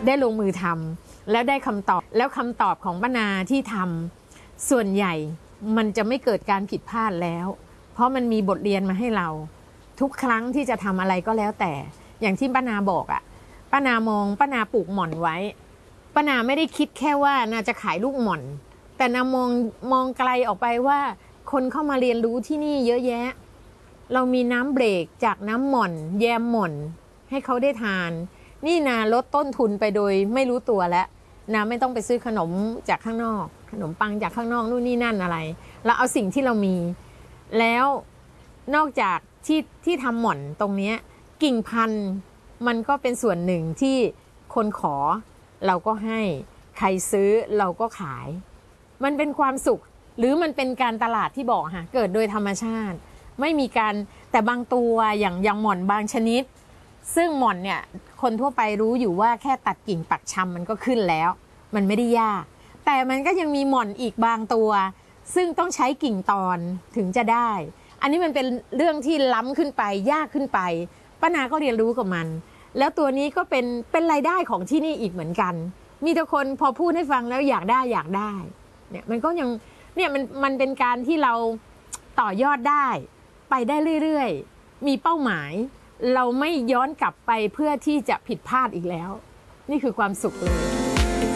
ได้ลงมือทำแล้วได้คำตอบแล้วคำตอบของป้านาที่ทำส่วนใหญ่มันจะไม่เกิดการผิดพลาดแล้วเพราะมันมีบทเรียนมาให้เราทุกครั้งที่จะทำอะไรก็แล้วแต่อย่างที่ป้านาบอกอ่ะป้านามองป้านาปลูกหม่อนไว้ป้านาไม่ได้คิดแค่ว่านาจะขายลูกหม่อนแต่นามองไกลออกไปว่าคนเข้ามาเรียนรู้ที่นี่เยอะแยะเรามีน้ำเบรกจากน้ำหม่อนแยมหม่อนให้เขาได้ทานนี่นาลดต้นทุนไปโดยไม่รู้ตัวแล้วนาไม่ต้องไปซื้อขนมจากข้างนอกขนมปังจากข้างนอกนู่นนี่นั่นอะไรเราเอาสิ่งที่เรามีแล้วนอกจากที่ทำหม่อนตรงนี้กิ่งพันธุ์มันก็เป็นส่วนหนึ่งที่คนขอเราก็ให้ใครซื้อเราก็ขายมันเป็นความสุขหรือมันเป็นการตลาดที่บอกค่ะเกิดโดยธรรมชาติไม่มีการแต่บางตัวอย่างหม่อนบางชนิดซึ่งหม่อนเนี่ยคนทั่วไปรู้อยู่ว่าแค่ตัดกิ่งปักชำมันก็ขึ้นแล้วมันไม่ได้ยากแต่มันก็ยังมีหม่อนอีกบางตัวซึ่งต้องใช้กิ่งตอนถึงจะได้อันนี้มันเป็นเรื่องที่ล้ำขึ้นไปยากขึ้นไปป้านาก็เรียนรู้กับมันแล้วตัวนี้ก็เป็นรายได้ของที่นี่อีกเหมือนกันมีทุกคนพอพูดให้ฟังแล้วอยากได้เนี่ยมันก็ยังเนี่ยมันเป็นการที่เราต่อยอดได้ไปได้เรื่อยๆมีเป้าหมายเราไม่ย้อนกลับไปเพื่อที่จะผิดพลาดอีกแล้วนี่คือความสุขเลย